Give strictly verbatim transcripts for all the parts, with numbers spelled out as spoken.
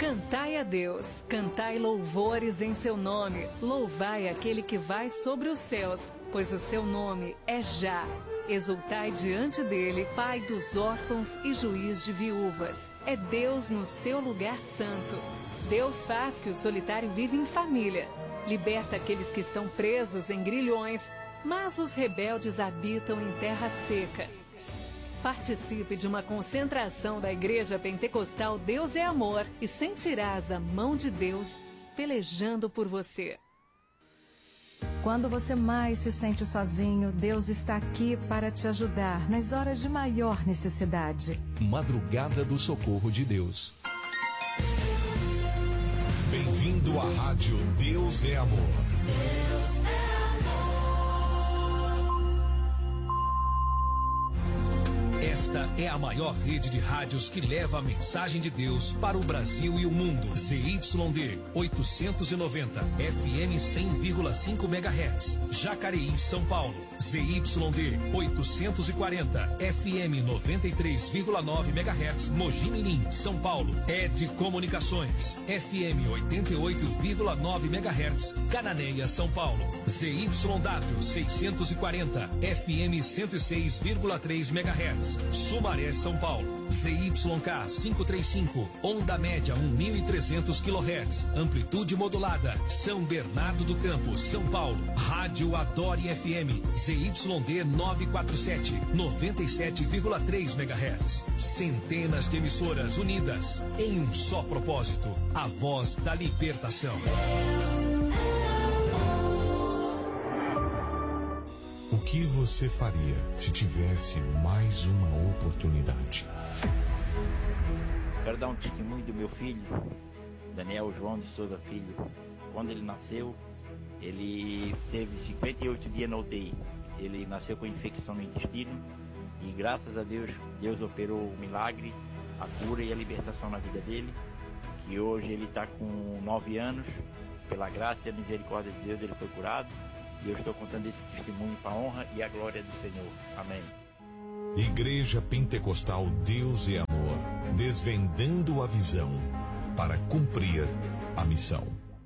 Cantai a Deus, cantai louvores em seu nome, louvai aquele que vai sobre os céus, pois o seu nome é Já. Exultai diante dele, Pai dos órfãos e juiz de viúvas. É Deus no seu lugar santo. Deus faz que o solitário viva em família. Liberta aqueles que estão presos em grilhões, mas os rebeldes habitam em terra seca. Participe de uma concentração da Igreja Pentecostal Deus é Amor e sentirás a mão de Deus pelejando por você. Quando você mais se sente sozinho, Deus está aqui para te ajudar nas horas de maior necessidade. Madrugada do Socorro de Deus. Bem-vindo à Rádio Deus é Amor. Deus é amor. Esta é a maior rede de rádios que leva a mensagem de Deus para o Brasil e o mundo. Z Y D oitocentos e noventa, F M cem vírgula cinco megahertz, Jacareí, São Paulo. Z Y D oitocentos e quarenta, F M noventa e três vírgula nove megahertz, Mogi Mirim, São Paulo. Ed Comunicações, F M oitenta e oito vírgula nove megahertz, Cananéia, São Paulo. Z Y W seiscentos e quarenta, F M cento e seis vírgula três megahertz, Sumaré, São Paulo. Z Y K quinhentos e trinta e cinco, onda média mil e trezentos quilohertz, amplitude modulada, São Bernardo do Campo, São Paulo. Rádio Adore F M, Z Y D novecentos e quarenta e sete, noventa e sete vírgula três megahertz. Centenas de emissoras unidas em um só propósito, a voz da libertação. O que você faria se tivesse mais uma oportunidade? Quero dar um testemunho do meu filho, Daniel João de Souza Filho. Quando ele nasceu, ele teve cinquenta e oito dias na U T I. Ele nasceu com infecção no intestino e graças a Deus, Deus operou o milagre, a cura e a libertação na vida dele, que hoje ele está com nove anos, pela graça e a misericórdia de Deus ele foi curado. E eu estou contando esse testemunho para a honra e a glória do Senhor. Amém. Igreja Pentecostal Deus é Amor, desvendando a visão para cumprir a missão.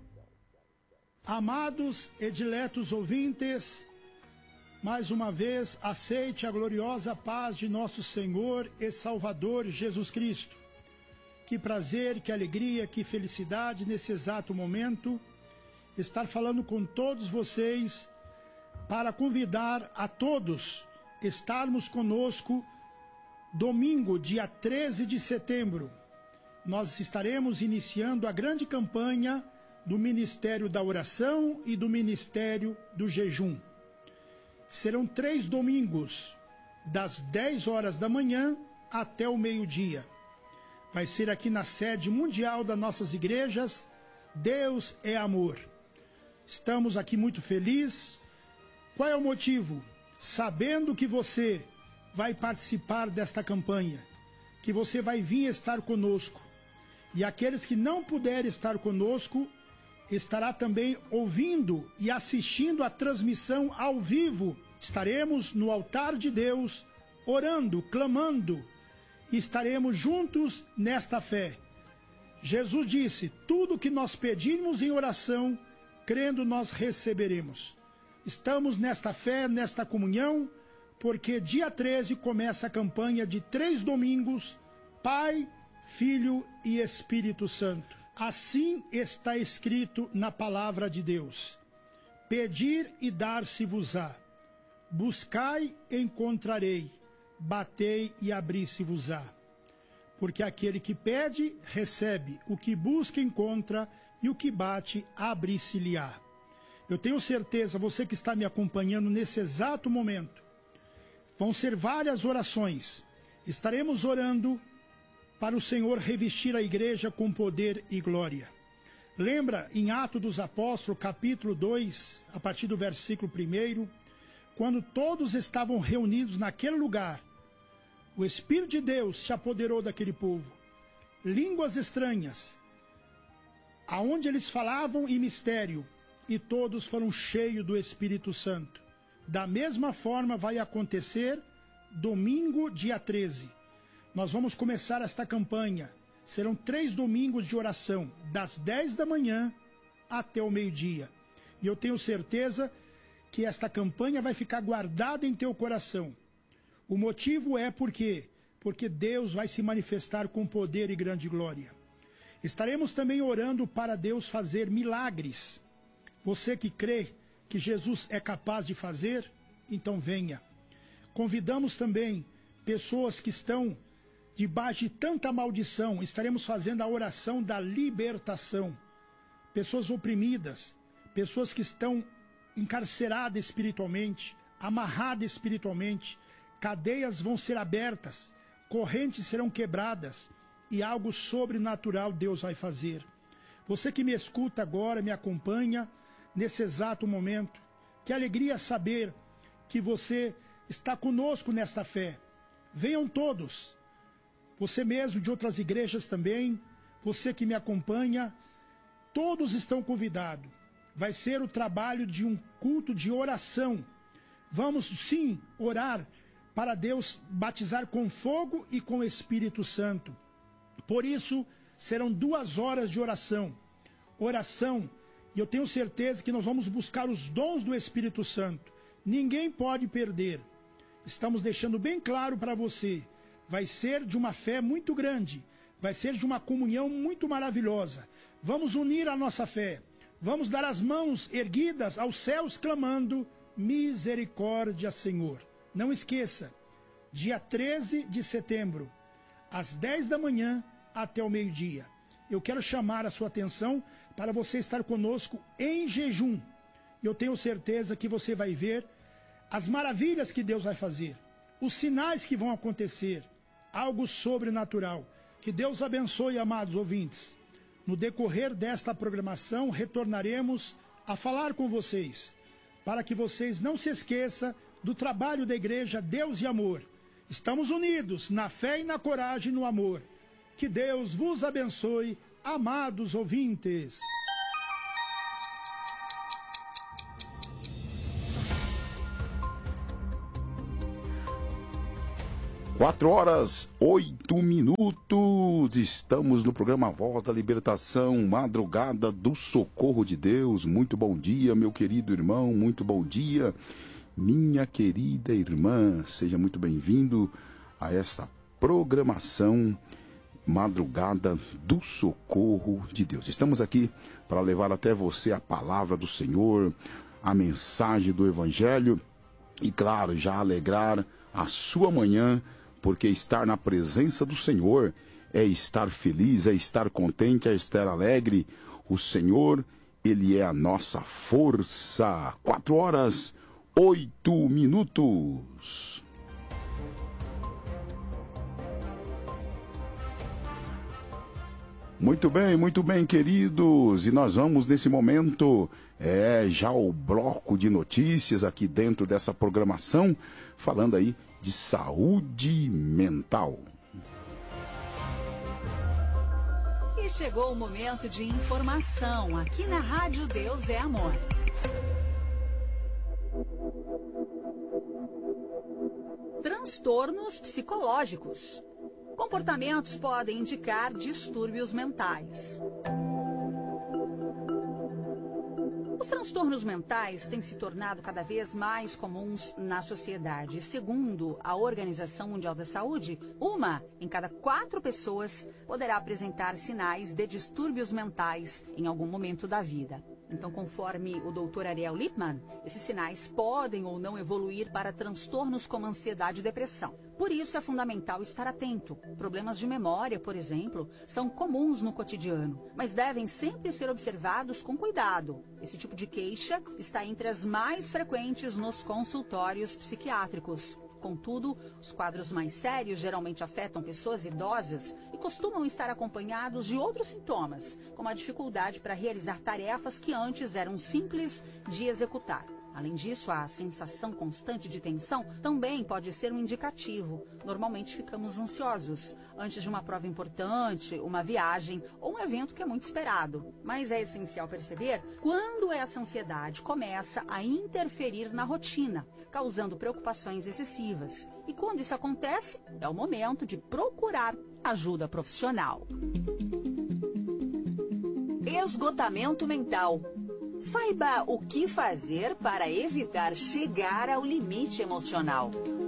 Amados e diletos ouvintes, mais uma vez aceite a gloriosa paz de nosso Senhor e Salvador Jesus Cristo. Que prazer, que alegria, que felicidade nesse exato momento estar falando com todos vocês para convidar a todos estarmos conosco domingo, dia treze de setembro. Nós estaremos iniciando a grande campanha do Ministério da Oração e do Ministério do Jejum. Serão três domingos, das dez horas da manhã até o meio-dia. Vai ser aqui na sede mundial das nossas igrejas, Deus é Amor. Estamos aqui muito felizes. Qual é o motivo? Sabendo que você vai participar desta campanha, que você vai vir estar conosco. E aqueles que não puderem estar conosco, estará também ouvindo e assistindo a transmissão ao vivo. Estaremos no altar de Deus, orando, clamando, e estaremos juntos nesta fé. Jesus disse, tudo que nós pedirmos em oração, crendo nós receberemos. Estamos nesta fé, nesta comunhão, porque dia treze começa a campanha de três domingos, Pai, Filho e Espírito Santo. Assim está escrito na palavra de Deus. Pedir e dar-se-vos-á. Buscai e encontrarei. Batei e abri-se-vos-á. Porque aquele que pede, recebe. O que busca, encontra. E o que bate, abre-se-lhe-á. Eu tenho certeza, você que está me acompanhando nesse exato momento, vão ser várias orações. Estaremos orando para o Senhor revestir a igreja com poder e glória. Lembra em Atos dos Apóstolos, capítulo dois, a partir do versículo primeiro, quando todos estavam reunidos naquele lugar, o Espírito de Deus se apoderou daquele povo. Línguas estranhas, aonde eles falavam em mistério, e todos foram cheios do Espírito Santo. Da mesma forma vai acontecer domingo, dia treze. Nós vamos começar esta campanha. Serão três domingos de oração, das dez da manhã até o meio-dia. E eu tenho certeza que esta campanha vai ficar guardada em teu coração. O motivo é porque, porque Deus vai se manifestar com poder e grande glória. Estaremos também orando para Deus fazer milagres. Você que crê que Jesus é capaz de fazer, então venha. Convidamos também pessoas que estão debaixo de tanta maldição. Estaremos fazendo a oração da libertação. Pessoas oprimidas, pessoas que estão encarceradas espiritualmente, amarradas espiritualmente, cadeias vão ser abertas, correntes serão quebradas e algo sobrenatural Deus vai fazer. Você que me escuta agora, me acompanha nesse exato momento, que alegria saber que você está conosco nesta fé. Venham todos, você mesmo de outras igrejas também, você que me acompanha, todos estão convidados. Vai ser o trabalho de um culto de oração. Vamos sim orar para Deus batizar com fogo e com o Espírito Santo. Por isso, serão duas horas de oração. Oração, e eu tenho certeza que nós vamos buscar os dons do Espírito Santo. Ninguém pode perder. Estamos deixando bem claro para você. Vai ser de uma fé muito grande. Vai ser de uma comunhão muito maravilhosa. Vamos unir a nossa fé. Vamos dar as mãos erguidas aos céus clamando: misericórdia, Senhor. Não esqueça, dia treze de setembro, às dez da manhã até o meio-dia. Eu quero chamar a sua atenção para você estar conosco em jejum. E eu tenho certeza que você vai ver as maravilhas que Deus vai fazer, os sinais que vão acontecer, algo sobrenatural. Que Deus abençoe, amados ouvintes. No decorrer desta programação, retornaremos a falar com vocês, para que vocês não se esqueçam do trabalho da Igreja Deus e Amor. Estamos unidos na fé e na coragem e no amor. Que Deus vos abençoe, amados ouvintes. Quatro horas, oito minutos, estamos no programa Voz da Libertação, Madrugada do Socorro de Deus. Muito bom dia, meu querido irmão, muito bom dia, minha querida irmã. Seja muito bem-vindo a esta programação Madrugada do Socorro de Deus. Estamos aqui para levar até você a palavra do Senhor, a mensagem do Evangelho e, claro, já alegrar a sua manhã, porque estar na presença do Senhor é estar feliz, é estar contente, é estar alegre. O Senhor, Ele é a nossa força. Quatro horas, oito minutos. Muito bem, muito bem, queridos. E nós vamos nesse momento, é já o bloco de notícias aqui dentro dessa programação, falando aí de saúde mental. E chegou o momento de informação aqui na Rádio Deus é Amor. Transtornos psicológicos. Comportamentos podem indicar distúrbios mentais. Os transtornos mentais têm se tornado cada vez mais comuns na sociedade. Segundo a Organização Mundial da Saúde, uma em cada quatro pessoas poderá apresentar sinais de distúrbios mentais em algum momento da vida. Então, conforme o doutor Ariel Lippmann, esses sinais podem ou não evoluir para transtornos como ansiedade e depressão. Por isso, é fundamental estar atento. Problemas de memória, por exemplo, são comuns no cotidiano, mas devem sempre ser observados com cuidado. Esse tipo de queixa está entre as mais frequentes nos consultórios psiquiátricos. Contudo, os quadros mais sérios geralmente afetam pessoas idosas e costumam estar acompanhados de outros sintomas, como a dificuldade para realizar tarefas que antes eram simples de executar. Além disso, a sensação constante de tensão também pode ser um indicativo. Normalmente ficamos ansiosos antes de uma prova importante, uma viagem ou um evento que é muito esperado. Mas é essencial perceber quando essa ansiedade começa a interferir na rotina, causando preocupações excessivas. E quando isso acontece, é o momento de procurar ajuda profissional. Esgotamento mental. Saiba o que fazer para evitar chegar ao limite emocional.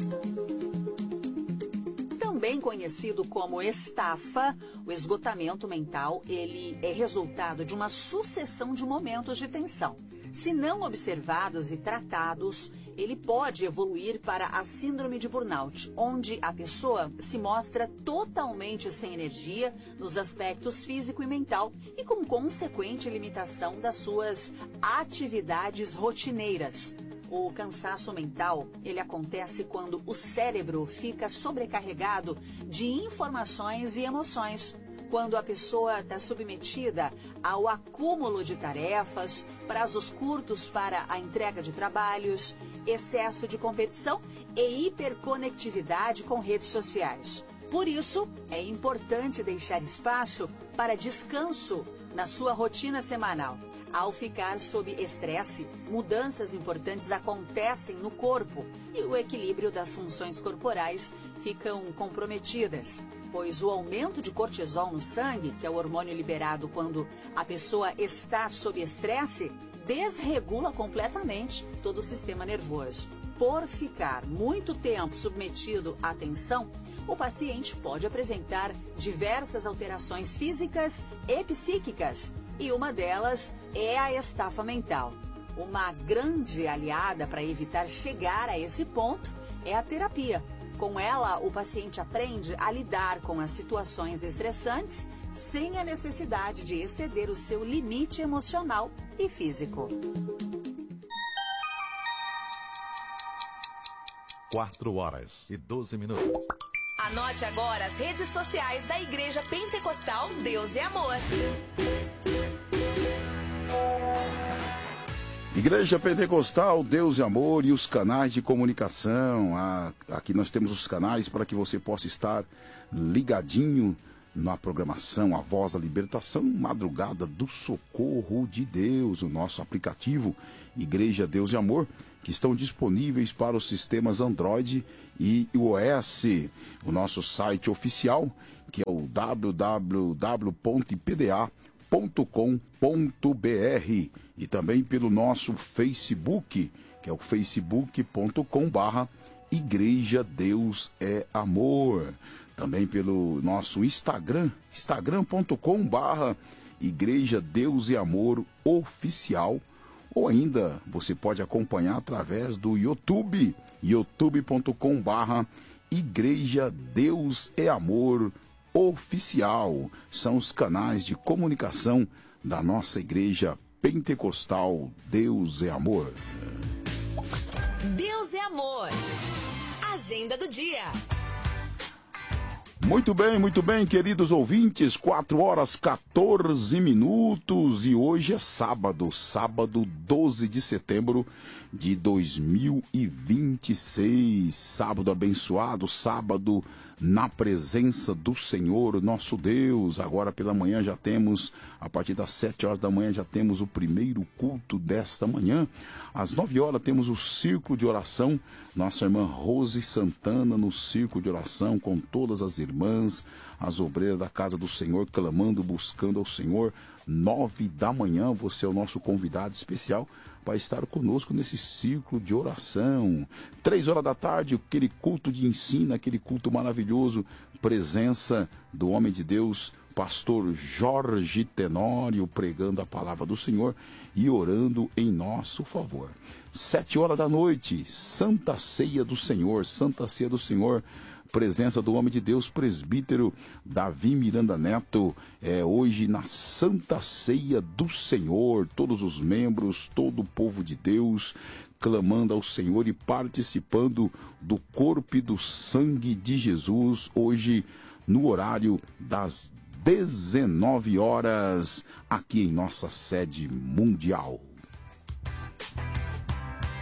Também conhecido como estafa, o esgotamento mental, ele é resultado de uma sucessão de momentos de tensão. Se não observados e tratados, ele pode evoluir para a síndrome de burnout, onde a pessoa se mostra totalmente sem energia nos aspectos físico e mental e com consequente limitação das suas atividades rotineiras. O cansaço mental, ele acontece quando o cérebro fica sobrecarregado de informações e emoções. Quando a pessoa está submetida ao acúmulo de tarefas, prazos curtos para a entrega de trabalhos, excesso de competição e hiperconectividade com redes sociais. Por isso, é importante deixar espaço para descanso na sua rotina semanal. Ao ficar sob estresse, mudanças importantes acontecem no corpo e o equilíbrio das funções corporais ficam comprometidas, pois o aumento de cortisol no sangue, que é o hormônio liberado quando a pessoa está sob estresse, desregula completamente todo o sistema nervoso. Por ficar muito tempo submetido à tensão, o paciente pode apresentar diversas alterações físicas e psíquicas, e uma delas é a estafa mental. Uma grande aliada para evitar chegar a esse ponto é a terapia. Com ela, o paciente aprende a lidar com as situações estressantes sem a necessidade de exceder o seu limite emocional e físico. Quatro horas e doze minutos. Anote agora as redes sociais da Igreja Pentecostal Deus e Amor. Igreja Pentecostal Deus e Amor e os canais de comunicação. Aqui nós temos os canais para que você possa estar ligadinho na programação A Voz da Libertação, Madrugada do Socorro de Deus, o nosso aplicativo Igreja Deus e Amor, que estão disponíveis para os sistemas Android e iOS. O nosso site oficial, que é o w w w ponto i p d a ponto com ponto b r, e também pelo nosso Facebook, que é o facebook ponto com barra Igreja Deus é Amor. Também pelo nosso Instagram, instagram ponto com barra Igreja Deus e Amor Oficial. Ou ainda você pode acompanhar através do YouTube, youtube ponto com barra Igreja Deus é Amor Oficial. São os canais de comunicação da nossa Igreja Pentecostal Deus é Amor. Deus é Amor. Agenda do dia. Muito bem, muito bem, queridos ouvintes, quatro horas quatorze minutos e hoje é sábado, sábado doze de setembro de dois mil e vinte e seis, sábado abençoado, sábado na presença do Senhor, nosso Deus. Agora pela manhã já temos, a partir das sete horas da manhã já temos o primeiro culto desta manhã. Às nove horas temos o círculo de oração, nossa irmã Rose Santana no círculo de oração com todas as irmãs, as obreiras da casa do Senhor, clamando, buscando ao Senhor. Nove da manhã, você é o nosso convidado especial para estar conosco nesse círculo de oração. Três horas da tarde, aquele culto de ensino, aquele culto maravilhoso, presença do homem de Deus, pastor Jorge Tenório, pregando a palavra do Senhor e orando em nosso favor. Sete horas da noite, Santa Ceia do Senhor, Santa Ceia do Senhor, presença do homem de Deus, presbítero Davi Miranda Neto, é hoje na Santa Ceia do Senhor, todos os membros, todo o povo de Deus, clamando ao Senhor e participando do corpo e do sangue de Jesus, hoje no horário das dezenove horas, aqui em nossa sede mundial.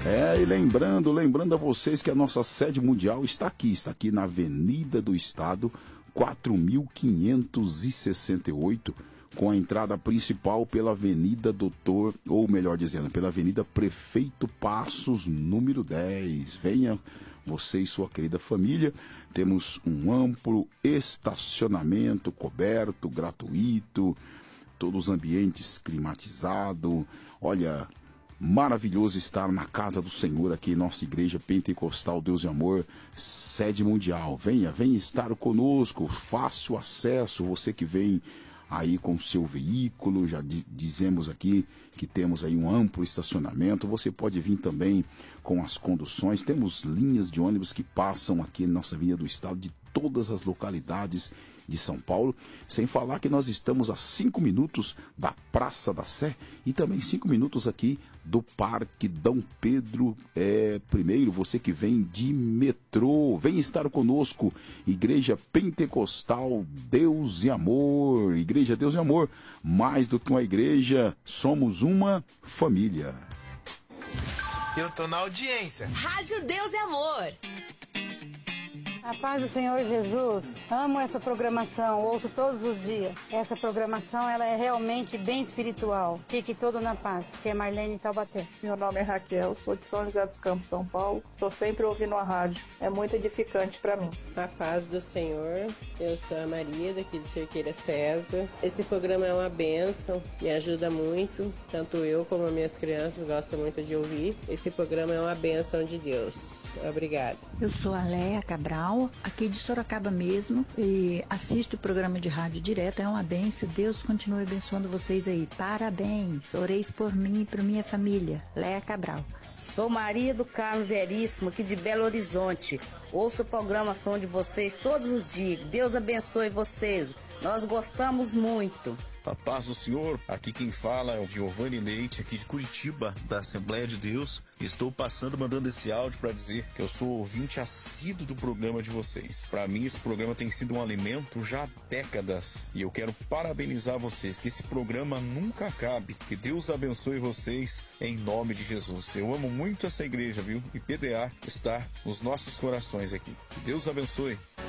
É, e lembrando, lembrando a vocês que a nossa sede mundial está aqui, está aqui na Avenida do Estado, quatro mil quinhentos e sessenta e oito, com a entrada principal pela Avenida Doutor, ou melhor dizendo, pela Avenida Prefeito Passos, número dez. Venha você e sua querida família. Temos um amplo estacionamento coberto, gratuito, todos os ambientes climatizados. Olha, maravilhoso estar na casa do Senhor aqui, nossa Igreja Pentecostal Deus e Amor, sede mundial. Venha, venha estar conosco, fácil acesso, você que vem aí com o seu veículo, já di- dizemos aqui que temos aí um amplo estacionamento, você pode vir também com as conduções, temos linhas de ônibus que passam aqui na nossa Avenida do Estado, de todas as localidades de São Paulo, sem falar que nós estamos a cinco minutos da Praça da Sé e também cinco minutos aqui do Parque Dom Pedro é, I. Você que vem de metrô, vem estar conosco, Igreja Pentecostal Deus e Amor, Igreja Deus e Amor, mais do que uma igreja, somos uma família. Eu tô na audiência. Rádio Deus e Amor. A paz do Senhor Jesus, amo essa programação, ouço todos os dias. Essa programação ela é realmente bem espiritual. Fique todo na paz, que é Marlene Taubaté. Meu nome é Raquel, sou de São José dos Campos, São Paulo. Estou sempre ouvindo a rádio, é muito edificante para mim. A paz do Senhor, eu sou a Maria, daqui de Cerqueira César. Esse programa é uma bênção, me ajuda muito, tanto eu como as minhas crianças gostam muito de ouvir. Esse programa é uma bênção de Deus. Obrigada. Eu sou a Léa Cabral, aqui de Sorocaba mesmo, e assisto o programa de rádio direto, é uma benção. Deus continue abençoando vocês aí. Parabéns, oreis por mim e por minha família. Léa Cabral. Sou Maria do Carmo Veríssimo, aqui de Belo Horizonte. Ouço a programação de vocês todos os dias. Deus abençoe vocês. Nós gostamos muito. A paz do Senhor, aqui quem fala é o Giovanni Leite, aqui de Curitiba, da Assembleia de Deus. Estou passando, mandando esse áudio para dizer que eu sou ouvinte assíduo do programa de vocês. Para mim, esse programa tem sido um alimento já há décadas. E eu quero parabenizar vocês, que esse programa nunca acabe. Que Deus abençoe vocês, em nome de Jesus. Eu amo muito essa igreja, viu? E P D A está nos nossos corações aqui. Que Deus abençoe.